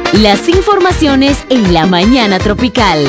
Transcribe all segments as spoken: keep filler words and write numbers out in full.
Las informaciones en la mañana tropical.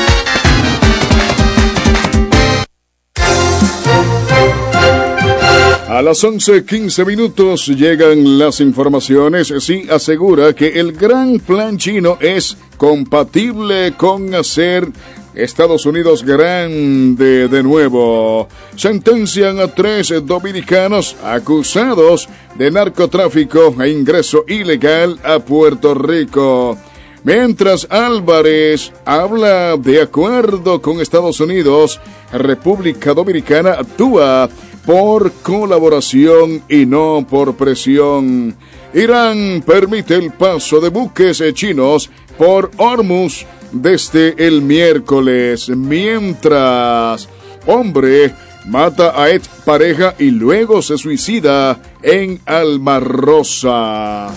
A las once quince minutos llegan las informaciones. Sí, asegura que el gran plan chino es compatible con hacer Estados Unidos grande de nuevo. Sentencian a tres dominicanos acusados de narcotráfico e ingreso ilegal a Puerto Rico. Mientras Álvarez habla de acuerdo con Estados Unidos, República Dominicana actúa por colaboración y no por presión. Irán permite el paso de buques chinos por Hormuz desde el miércoles. Mientras, hombre mata a ex pareja y luego se suicida en Almarrosa.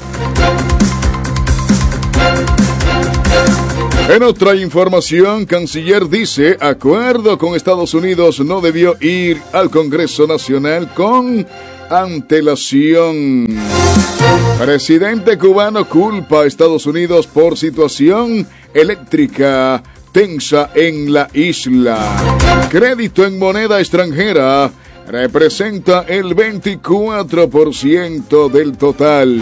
En otra información, Canciller dice, acuerdo con Estados Unidos no debió ir al Congreso Nacional con antelación. Presidente cubano culpa a Estados Unidos por situación eléctrica tensa en la isla. Crédito en moneda extranjera representa el veinticuatro por ciento del total.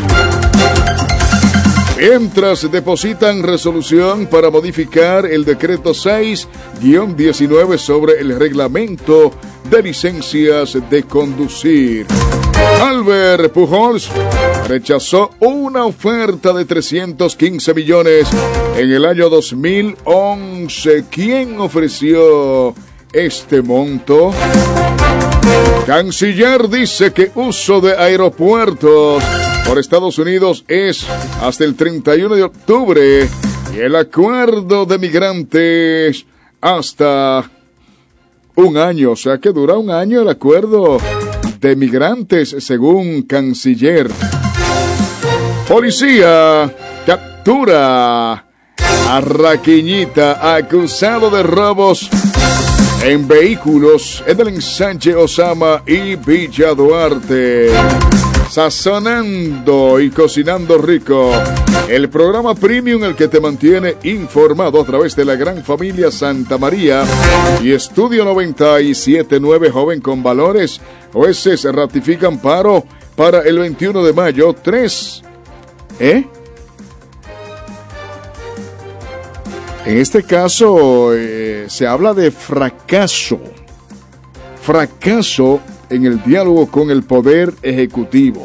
Mientras depositan resolución para modificar el decreto seis guión diecinueve sobre el reglamento de licencias de conducir. Albert Pujols rechazó una oferta de trescientos quince millones en el año dos mil once. ¿Quién ofreció este monto? Canciller dice que uso de aeropuertos por Estados Unidos es hasta el treinta y uno de octubre y el acuerdo de migrantes hasta un año, o sea que dura un año el acuerdo de migrantes según Canciller. Policía captura a Raquiñita acusado de robos en vehículos en el ensanche Osama y Villa Duarte. Sazonando y cocinando rico, el programa premium el que te mantiene informado a través de la gran familia Santa María y Estudio noventa y siete punto nueve Joven con Valores. Jueces ratifican paro para el veintiuno de mayo. Tres. ¿Eh? En este caso eh, se habla de fracaso. Fracaso en el diálogo con el Poder Ejecutivo.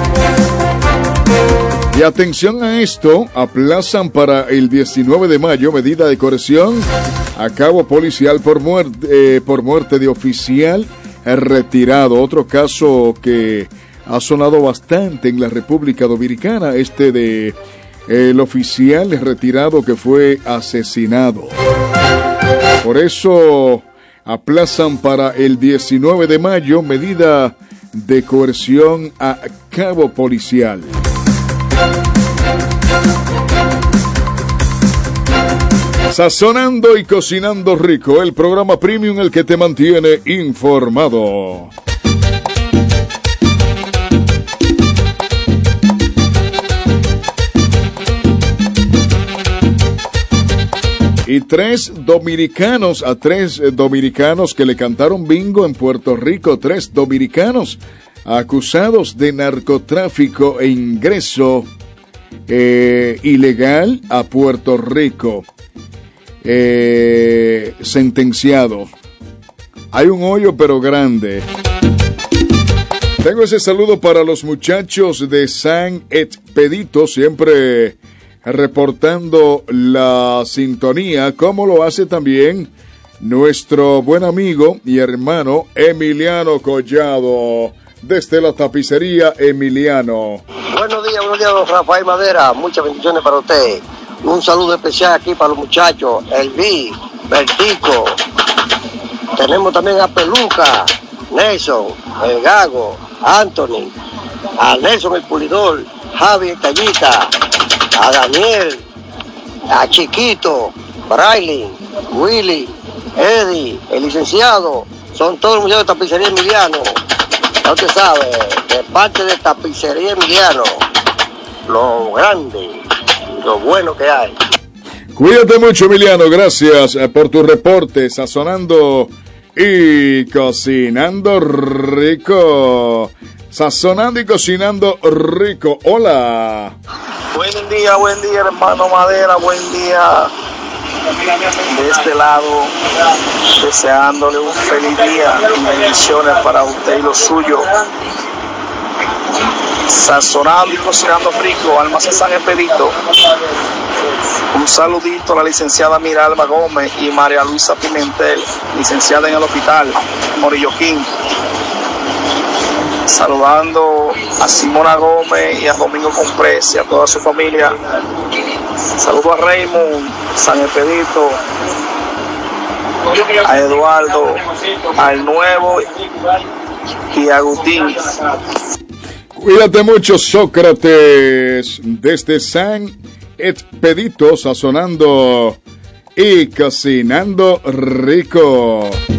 Y atención a esto, aplazan para el diecinueve de mayo medida de coerción a cabo policial por muerte, eh, por muerte de oficial retirado. Otro caso que ha sonado bastante en la República Dominicana, este de eh, el oficial retirado que fue asesinado. Por eso aplazan para el diecinueve de mayo medida de coerción a cabo policial. Sazonando y cocinando rico, el programa premium el que te mantiene informado. Y tres dominicanos, a tres dominicanos que le cantaron bingo en Puerto Rico, tres dominicanos acusados de narcotráfico e ingreso eh, ilegal a Puerto Rico, eh, sentenciado. Hay un hoyo pero grande. Tengo ese saludo para los muchachos de San Expedito, siempre reportando la sintonía, como lo hace también nuestro buen amigo y hermano Emiliano Collado, desde la tapicería Emiliano. Buenos días, buenos días, don Rafael Madera, muchas bendiciones para usted. Un saludo especial aquí para los muchachos, Elvi, Bertico, tenemos también a Peluca, Nelson, el Gago, Anthony, a Nelson el Pulidor, Javi el Tallita, a Daniel, a Chiquito, Braylin, Willy, Eddie, el licenciado, son todos los muchachos de tapicería Emiliano. Ya usted sabe, de parte de tapicería Emiliano, lo grande, lo bueno que hay. Cuídate mucho, Emiliano, gracias por tu reporte, sazonando y cocinando rico. Sazonando y cocinando rico. Hola. Buen día, buen día, hermano Madera, buen día. De este lado, deseándole un feliz día y bendiciones para usted y los suyos. Sazonando y cocinando rico, Almacén San Expedito. Un saludito a la licenciada Miralba Gómez y María Luisa Pimentel, licenciada en el hospital Morilloquín. Saludando a Simona Gómez y a Domingo Comprés y a toda su familia. Saludo a Raymond San Expedito, a Eduardo, al Nuevo y a Agustín. Cuídate mucho, Sócrates, desde San Expedito, sazonando y cocinando rico.